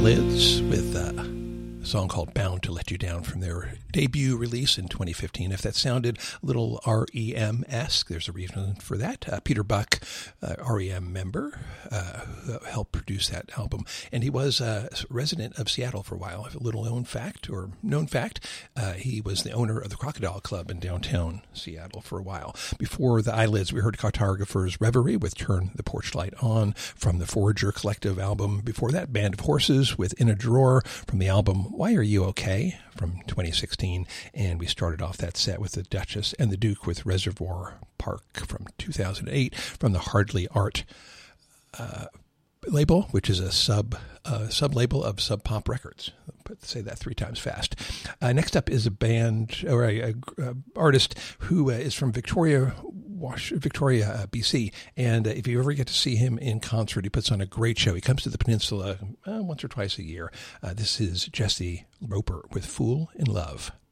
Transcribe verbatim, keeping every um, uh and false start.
Eyelids with uh, a song called Bound to Let You Down from their debut release in twenty fifteen. If that sounded a little R E M-esque, there's a reason for that. Uh, Peter Buck, uh, R E M member, uh, helped produce that album. And he was a resident of Seattle for a while. A little known fact, or known fact, uh, he was the owner of the Crocodile Club in downtown Seattle for a while. Before the Eyelids, we heard Cartographer's Reverie with Turn the Porch Light On from the Forager Collective album. Before that, Band of Horses with In a Drawer from the album Why Are You Okay? From twenty sixteen. And we started off that set with the Duchess and the Duke with Reservoir Park from two thousand eight from the Hardly Art uh, label, which is a sub uh, sub label of Sub Pop Records. I'll say that three times fast. Uh, next up is a band or a, a, a artist who uh, is from Victoria, Wash, Victoria, uh, B C. And uh, if you ever get to see him in concert, he puts on a great show. He comes to the peninsula uh, once or twice a year. Uh, this is Jesse Roper with Fool in Love.